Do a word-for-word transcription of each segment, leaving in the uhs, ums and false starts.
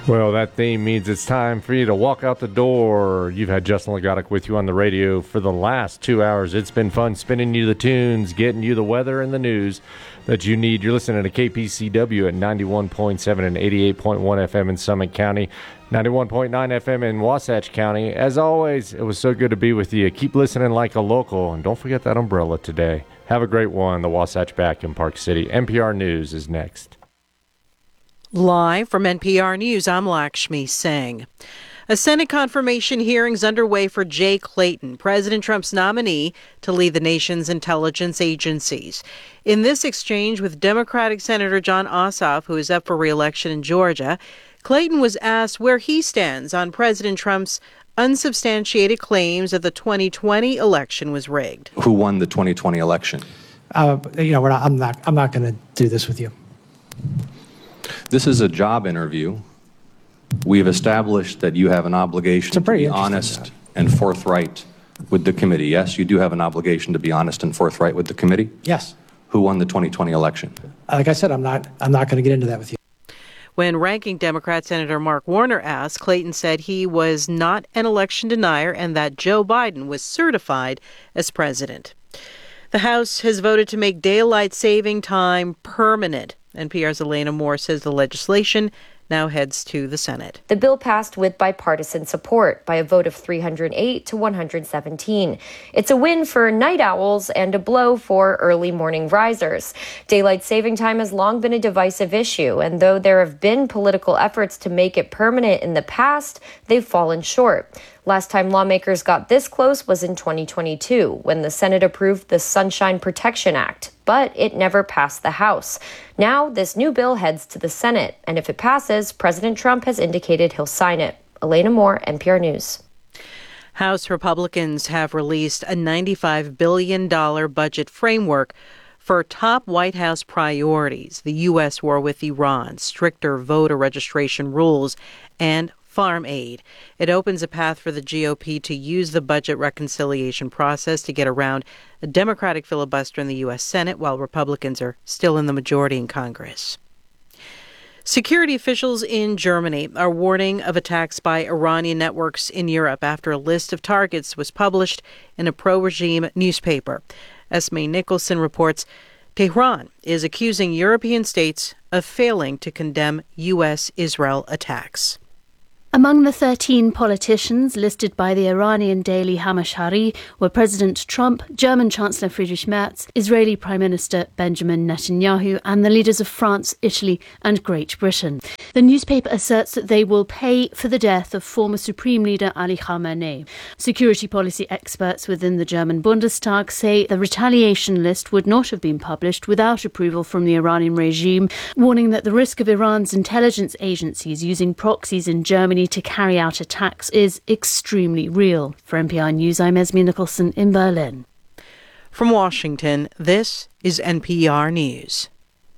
Well, that theme means it's time for you to walk out the door. You've had Justin Lagotic with you on the radio for the last two hours. It's been fun spinning you the tunes, getting you the weather and the news that you need. You're listening to K P C W at ninety-one point seven and eighty-eight point one F M in Summit County, ninety-one point nine F M in Wasatch County. As always, it was so good to be with you. Keep listening like a local, and don't forget that umbrella today. Have a great one. The Wasatch back in Park City. N P R News is next. Live from N P R News, I'm Lakshmi Singh. A Senate confirmation hearings underway for Jay Clayton, President Trump's nominee to lead the nation's intelligence agencies. In this exchange with Democratic Senator Jon Ossoff, who is up for re-election in Georgia, Clayton was asked where he stands on President Trump's unsubstantiated claims that the twenty twenty election was rigged. Who won the twenty twenty election? Uh, you know, we're not, I'm not. I'm not going to do this with you. This is a job interview. We've established that you have an obligation to be honest and forthright with the committee. Yes, you do have an obligation to be honest and forthright with the committee? Yes. Who won the twenty twenty election? Like I said, I'm not. I'm not going to get into that with you. When ranking Democrat Senator Mark Warner asked, Clayton said he was not an election denier and that Joe Biden was certified as president. The House has voted to make daylight saving time permanent. N P R's Elena Moore says the legislation now heads to the Senate. The bill passed with bipartisan support by a vote of three hundred eight to one hundred seventeen. It's a win for night owls and a blow for early morning risers. Daylight saving time has long been a divisive issue, and though there have been political efforts to make it permanent in the past, they've fallen short. Last time lawmakers got this close was in twenty twenty-two, when the Senate approved the Sunshine Protection Act, but it never passed the House. Now, this new bill heads to the Senate, and if it passes, President Trump has indicated he'll sign it. Elena Moore, N P R News. House Republicans have released a ninety-five billion dollars budget framework for top White House priorities: the U S war with Iran, stricter voter registration rules, and farm aid. It opens a path for the G O P to use the budget reconciliation process to get around a Democratic filibuster in the U S Senate while Republicans are still in the majority in Congress. Security officials in Germany are warning of attacks by Iranian networks in Europe after a list of targets was published in a pro-regime newspaper. Esme Nicholson reports Tehran is accusing European states of failing to condemn U S Israel attacks. Among the thirteen politicians listed by the Iranian daily Hamashari were President Trump, German Chancellor Friedrich Merz, Israeli Prime Minister Benjamin Netanyahu, and the leaders of France, Italy, and Great Britain. The newspaper asserts that they will pay for the death of former Supreme Leader Ali Khamenei. Security policy experts within the German Bundestag say the retaliation list would not have been published without approval from the Iranian regime, warning that the risk of Iran's intelligence agencies using proxies in Germany to carry out attacks is extremely real. For N P R News, I'm Esme Nicholson in Berlin. From Washington, this is N P R News.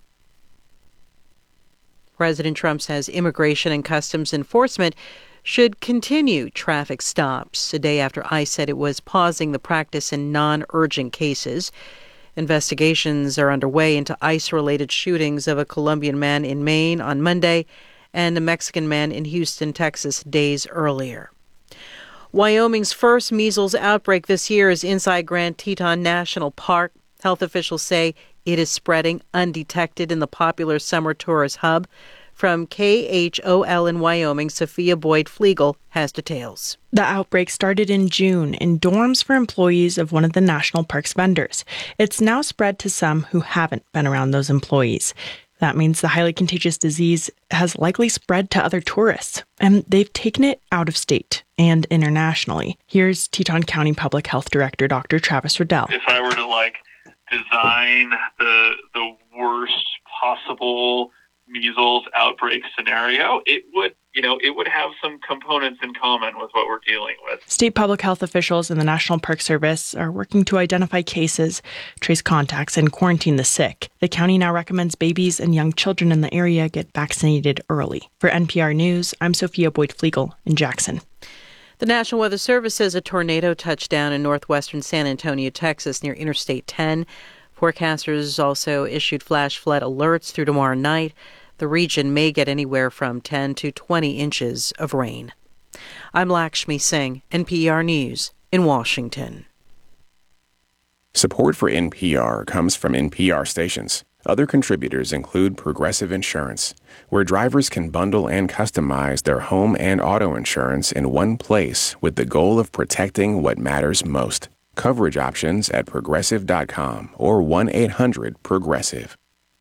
President Trump says Immigration and Customs Enforcement should continue traffic stops a day after ICE said it was pausing the practice in non-urgent cases. Investigations are underway into ICE-related shootings of a Colombian man in Maine on Monday and a Mexican man in Houston, Texas, days earlier. Wyoming's first measles outbreak this year is inside Grand Teton National Park. Health officials say it is spreading undetected in the popular summer tourist hub. From K H O L in Wyoming, Sophia Boyd-Flegel has details. The outbreak started in June in dorms for employees of one of the national park's vendors. It's now spread to some who haven't been around those employees. That means the highly contagious disease has likely spread to other tourists, and they've taken it out of state and internationally. Here's Teton County Public Health Director Doctor Travis Riddell. If I were to, like, design the the worst possible measles outbreak scenario, it would, you know, it would have some components in common with what we're dealing with. State public health officials and the National Park Service are working to identify cases, trace contacts, and quarantine the sick. The county now recommends babies and young children in the area get vaccinated early. For N P R News, I'm Sophia Boyd-Flegel in Jackson. The National Weather Service says a tornado touched down in northwestern San Antonio, Texas, near Interstate ten. Forecasters also issued flash flood alerts through tomorrow night. The region may get anywhere from ten to twenty inches of rain. I'm Lakshmi Singh, N P R News in Washington. Support for N P R comes from N P R stations. Other contributors include Progressive Insurance, where drivers can bundle and customize their home and auto insurance in one place with the goal of protecting what matters most. Coverage options at progressive dot com or one eight hundred progressive.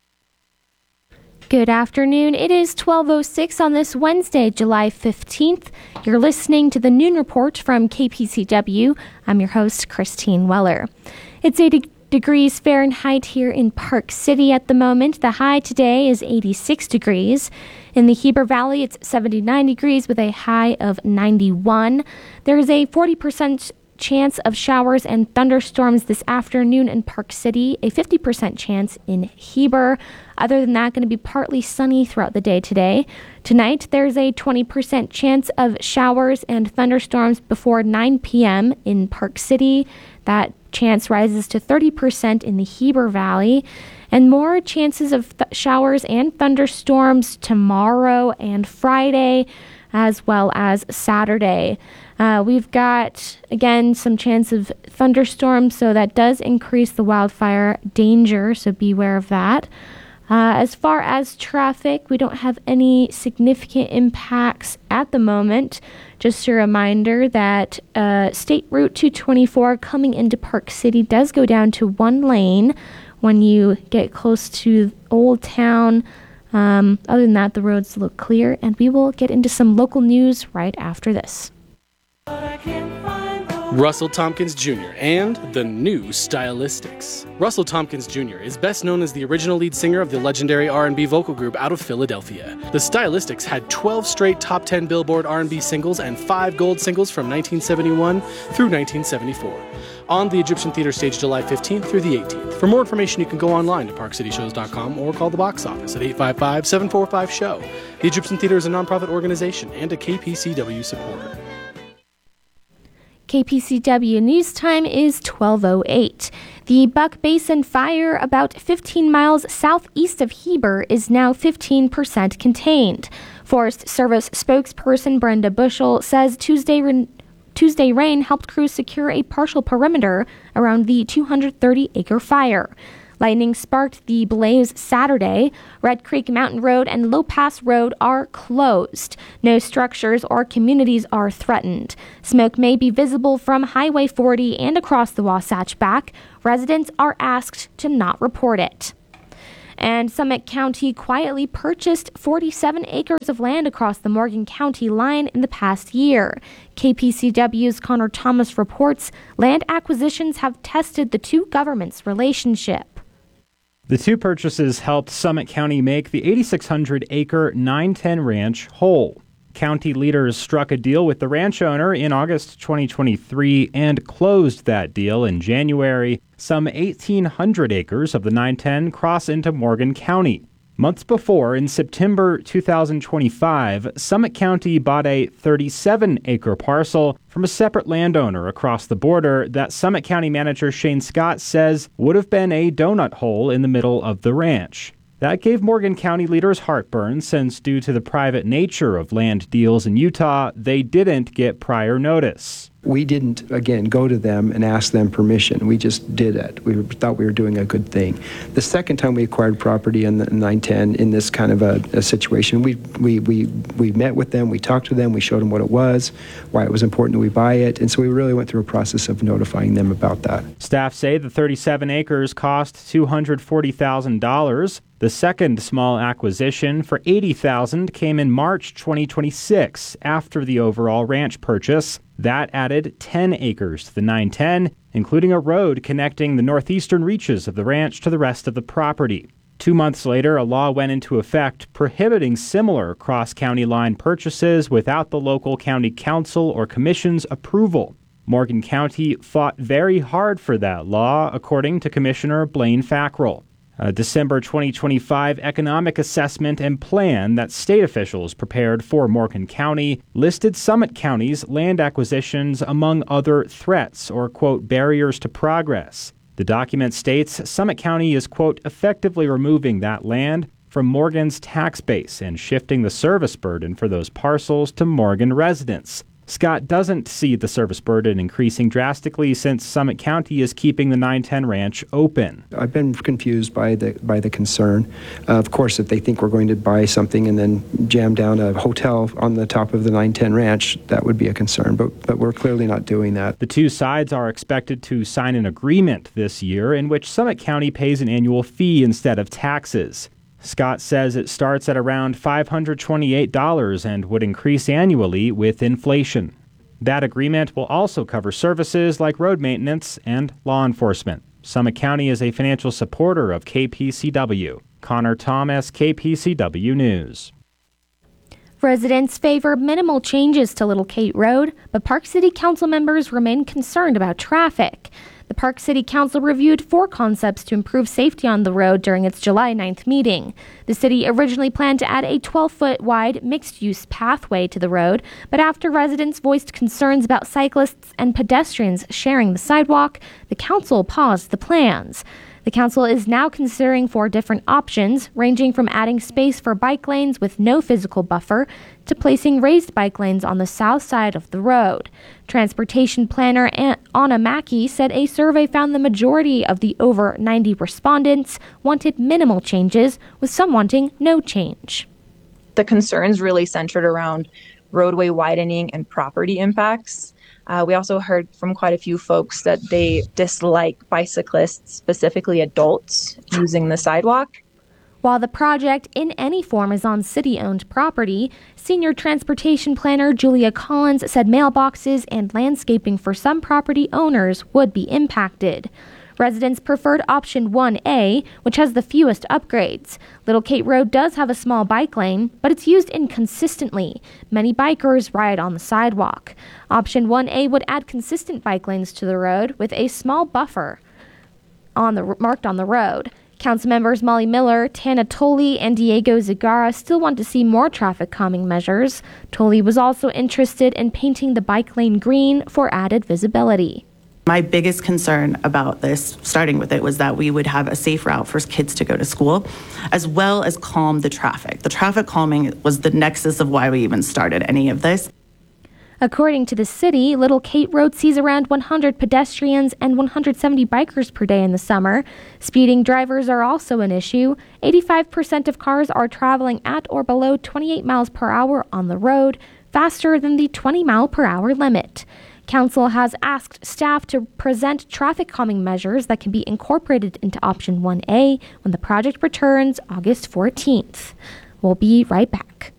Good afternoon. It is twelve oh six on this Wednesday, July fifteenth. You're listening to the Noon Report from K P C W. I'm your host, Christine Weller. It's eighty degrees Fahrenheit here in Park City at the moment. The high today is eighty-six degrees. In the Heber Valley, it's seventy-nine degrees with a high of ninety-one. There is a forty percent chance of showers and thunderstorms this afternoon in Park City, a fifty percent chance in Heber. Other than that, going to be partly sunny throughout the day today. Tonight, there's a twenty percent chance of showers and thunderstorms before nine p.m. in Park City. That chance rises to thirty percent in the Heber Valley, and more chances of th- showers and thunderstorms tomorrow and Friday, as well as Saturday. Uh, we've got, again, some chance of thunderstorms, so that does increase the wildfire danger, so beware of that. Uh, as far as traffic, we don't have any significant impacts at the moment. Just a reminder that uh, State Route two twenty-four coming into Park City does go down to one lane when you get close to Old Town. Um, other than that, the roads look clear, and we will get into some local news right after this. Russell Tompkins Junior and the new Stylistics. Russell Tompkins Junior is best known as the original lead singer of the legendary R and B vocal group out of Philadelphia. The Stylistics had twelve straight top ten Billboard R and B singles and five gold singles from nineteen seventy-one through nineteen seventy-four. On the Egyptian Theater stage July fifteenth through the eighteenth. For more information, you can go online to park city shows dot com or call the box office at eight five five, seven four five, show. The Egyptian Theater is a nonprofit organization and a K P C W supporter. K P C W News Time is twelve oh eight. The Buck Basin fire, about fifteen miles southeast of Heber, is now fifteen percent contained. Forest Service spokesperson Brenda Bushell says Tuesday, re- Tuesday rain helped crews secure a partial perimeter around the two hundred thirty acre fire. Lightning sparked the blaze Saturday. Red Creek Mountain Road and Low Pass Road are closed. No structures or communities are threatened. Smoke may be visible from Highway forty and across the Wasatch Back. Residents are asked to not report it. And Summit County quietly purchased forty-seven acres of land across the Morgan County line in the past year. K P C W's Connor Thomas reports land acquisitions have tested the two governments' relationship. The two purchases helped Summit County make the eighty-six hundred acre nine ten ranch whole. County leaders struck a deal with the ranch owner in August twenty twenty-three and closed that deal in January. Some eighteen hundred acres of the nine ten cross into Morgan County. Months before, in September two thousand twenty-five, Summit County bought a thirty-seven acre parcel from a separate landowner across the border that Summit County manager Shane Scott says would have been a donut hole in the middle of the ranch. That gave Morgan County leaders heartburn since, due to the private nature of land deals in Utah, they didn't get prior notice. We didn't, again, go to them and ask them permission. We just did it. We thought we were doing a good thing. The second time we acquired property in the nine ten in this kind of a, a situation, we, we, we, we met with them, we talked to them, we showed them what it was, why it was important that we buy it, and so we really went through a process of notifying them about that. Staff say the thirty-seven acres cost two hundred forty thousand dollars. The second small acquisition for eighty thousand dollars came in March twenty twenty-six after the overall ranch purchase. That added ten acres to the nine ten, including a road connecting the northeastern reaches of the ranch to the rest of the property. Two months later, a law went into effect prohibiting similar cross-county line purchases without the local county council or commission's approval. Morgan County fought very hard for that law, according to Commissioner Blaine Fackrell. A December twenty twenty-five economic assessment and plan that state officials prepared for Morgan County listed Summit County's land acquisitions among other threats or, quote, barriers to progress. The document states Summit County is, quote, effectively removing that land from Morgan's tax base and shifting the service burden for those parcels to Morgan residents. Scott doesn't see the service burden increasing drastically since Summit County is keeping the nine ten ranch open. I've been confused by the by the concern. Uh, of course, if they think we're going to buy something and then jam down a hotel on the top of the nine ten ranch, that would be a concern, but, but we're clearly not doing that. The two sides are expected to sign an agreement this year in which Summit County pays an annual fee instead of taxes. Scott says it starts at around five hundred twenty-eight dollars and would increase annually with inflation. That agreement will also cover services like road maintenance and law enforcement. Summit County is a financial supporter of K P C W. Connor Thomas, K P C W News. Residents favor minimal changes to Little Kate Road, but Park City Council members remain concerned about traffic. The Park City Council reviewed four concepts to improve safety on the road during its July ninth meeting. The city originally planned to add a twelve-foot wide mixed-use pathway to the road, but after residents voiced concerns about cyclists and pedestrians sharing the sidewalk, the council paused the plans. The council is now considering four different options, ranging from adding space for bike lanes with no physical buffer to placing raised bike lanes on the south side of the road. Transportation planner Anna Mackey said a survey found the majority of the over ninety respondents wanted minimal changes, with some wanting no change. The concerns really centered around roadway widening and property impacts. Uh, we also heard from quite a few folks that they dislike bicyclists, specifically adults, using the sidewalk. While the project in any form is on city-owned property, senior transportation planner Julia Collins said mailboxes and landscaping for some property owners would be impacted. Residents preferred option one A, which has the fewest upgrades. Little Kate Road does have a small bike lane, but it's used inconsistently. Many bikers ride on the sidewalk. Option one A would add consistent bike lanes to the road with a small buffer on the marked on the road. Council members Molly Miller, Tana Tolley, and Diego Zagara still want to see more traffic calming measures. Tolley was also interested in painting the bike lane green for added visibility. My biggest concern about this, starting with it, was that we would have a safe route for kids to go to school, as well as calm the traffic. The traffic calming was the nexus of why we even started any of this. According to the city, Little Kate Road sees around one hundred pedestrians and one hundred seventy bikers per day in the summer. Speeding drivers are also an issue. eighty-five percent of cars are traveling at or below twenty-eight miles per hour on the road, faster than the twenty mile per hour limit. Council has asked staff to present traffic calming measures that can be incorporated into option one A when the project returns August fourteenth. We'll be right back.